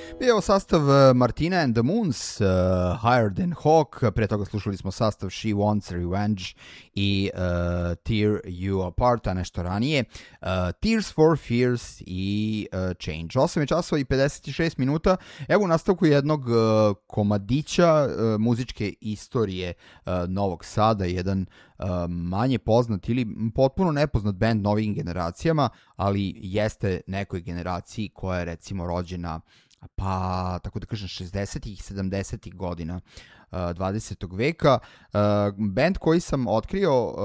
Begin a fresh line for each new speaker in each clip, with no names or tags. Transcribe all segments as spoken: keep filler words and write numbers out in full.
Bio sastav uh, Martina and the Moons, uh, Higher Than Hawk, pre toga slušali smo sastav She Wants Revenge i uh, Tear You Apart, a nešto ranije uh, Tears for Fears i uh, Change. osam je časova i pedeset šest minuta, evo u nastavku jednog uh, komadića uh, muzičke istorije uh, Novog Sada, jedan uh, manje poznat ili potpuno nepoznat band novim generacijama, ali jeste nekoj generaciji koja je recimo rođena pa tako da kažem šezdesetih i sedamdesetih godina uh, dvadesetog veka. Uh, band koji sam otkrio uh,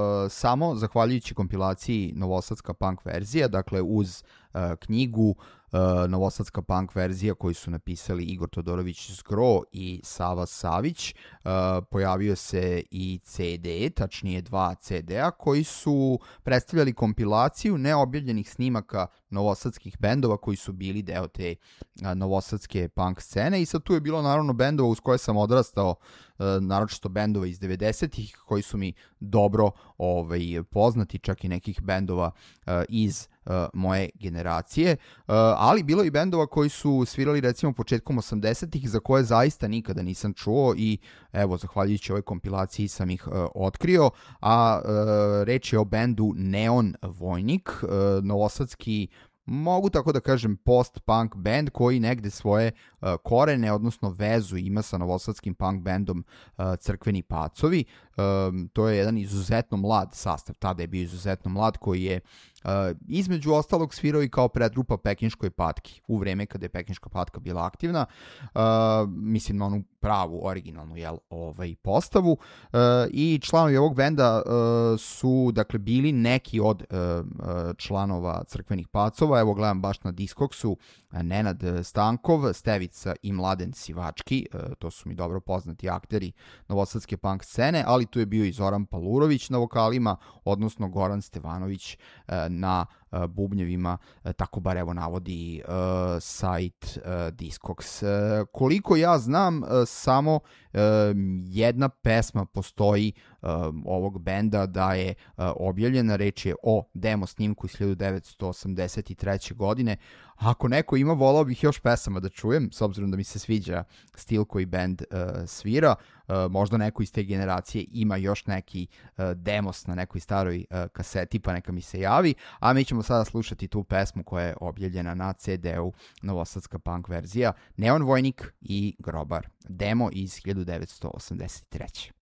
samo zahvaljujući kompilaciji Novosadska punk verzija, dakle uz uh, knjigu Uh, Novosadska punk verzija koju su napisali Igor Todorović Zgro i Sava Savić. Uh, pojavio se i ce de, tačnije dva ce de-a koji su predstavljali kompilaciju neobjavljenih snimaka novosadskih bendova koji su bili deo te uh, novosadske punk scene i sad tu je bilo naravno bendova uz koje sam odrastao, uh, naročito bendova iz devedesetih koji su mi dobro ovaj, poznati, čak i nekih bendova uh, iz Uh, moje generacije, uh, ali bilo i bendova koji su svirali recimo početkom osamdesetih za koje zaista nikada nisam čuo i evo, zahvaljujući ovoj kompilaciji sam ih uh, otkrio, a uh, reč je o bendu Neon Vojnik, uh, novosadski, mogu tako da kažem, post-punk band koji negde svoje uh, korene, odnosno vezu ima sa novosadskim punk bandom uh, Crkveni pacovi. Um, to je jedan izuzetno mlad sastav, tada je bio izuzetno mlad, koji je uh, između ostalog svirao i kao predgrupa Pekinškoj patki u vreme kada je Pekinška patka bila aktivna, uh, mislim na onu pravu, originalnu jel, ovaj, postavu, uh, i članovi ovog benda uh, su dakle bili neki od uh, članova Crkvenih pacova. Evo gledam baš na Discogsu, Nenad Stankov, Stevica i Mladen Sivački, uh, to su mi dobro poznati akteri novosadske punk scene, ali tu je bio i Zoran Palurović na vokalima, odnosno Goran Stevanović uh, na uh, bubnjevima, uh, tako bar evo navodi uh, sajt uh, Discogs. Uh, koliko ja znam, uh, samo uh, jedna pesma postoji uh, ovog benda da je uh, objavljena, reč je o demo snimku iz hiljadu devetsto osamdeset treće. godine. Ako neko ima, volao bih još pesama da čujem, s obzirom da mi se sviđa stil koji band uh, svira. Uh, možda neko iz te generacije ima još neki uh, demos na nekoj staroj uh, kaseti, pa neka mi se javi, a mi ćemo sada slušati tu pesmu koja je objavljena na ce de-u Novosadska punk verzija, Neon Vojnik i Grobar, demo iz hiljadu devetsto osamdeset treće.